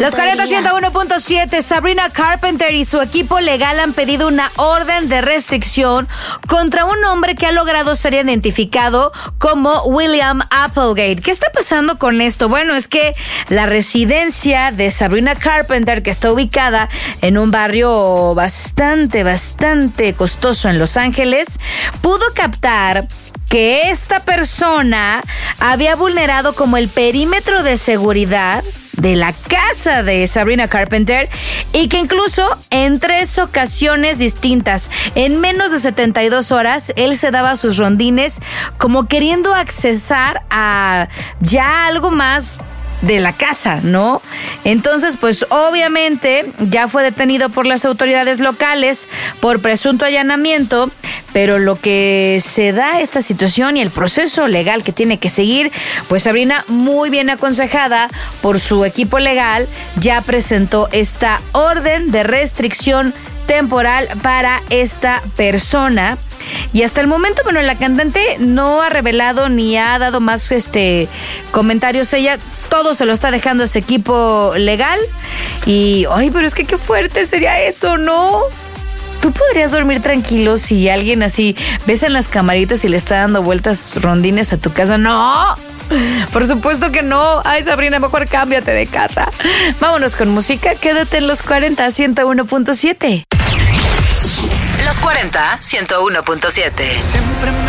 Los 40 101.7, Sabrina Carpenter y su equipo legal han pedido una orden de restricción contra un hombre que ha logrado ser identificado como William Applegate. ¿Qué está pasando con esto? Bueno, es que la residencia de Sabrina Carpenter, que está ubicada en un barrio bastante costoso en Los Ángeles, pudo captar que esta persona había vulnerado como el perímetro de seguridad de la casa de Sabrina Carpenter y que incluso en 3 ocasiones distintas, en menos de 72 horas, él se daba sus rondines como queriendo accesar a ya algo más de la casa, ¿no? Entonces, pues obviamente ya fue detenido por las autoridades locales por presunto allanamiento, pero lo que se da esta situación y el proceso legal que tiene que seguir, pues Sabrina, muy bien aconsejada por su equipo legal, ya presentó esta orden de restricción temporal para esta persona. Y hasta el momento, bueno, la cantante no ha revelado ni ha dado más comentarios. Ella todo se lo está dejando a ese equipo legal. Y, ay, pero es que qué fuerte sería eso, ¿no? ¿Tú podrías dormir tranquilo si alguien así ves en las camaritas y le está dando vueltas rondines a tu casa? ¡No! Por supuesto que no. Ay, Sabrina, mejor cámbiate de casa. Vámonos con música. Quédate en los 40 101.7. Los 40 101.7. Siempre me